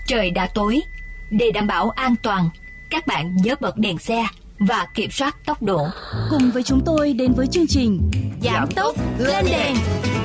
trời đã tối. Để đảm bảo an toàn, các bạn nhớ bật đèn xe và kiểm soát tốc độ. Cùng với chúng tôi đến với chương trình Giảm tốc lên đèn.